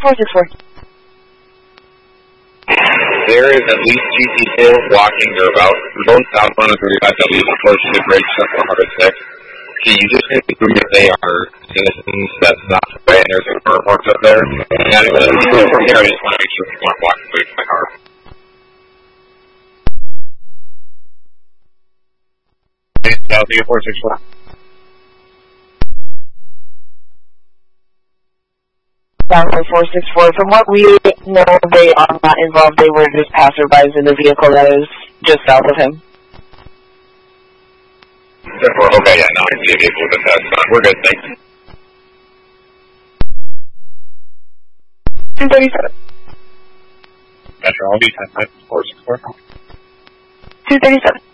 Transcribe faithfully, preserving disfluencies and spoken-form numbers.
four six four. There is at least two people walking their route. We're going southbound on thirty-five W, close to the bridge, that's one hundred six. Can you just confirm if they are citizens? That's not the way, and there's a car parked up there. And I'm going to go from here, I just want to make sure people aren't walking away from my car. South U four six four. South four six four. From what we know, they are not involved. They were just passerbys in the vehicle that is just south of him. Okay, yeah, now I see a vehicle with a test on. We're good, thanks. two thirty-seven. Metro, I'll be ten nine four six four. two thirty-seven.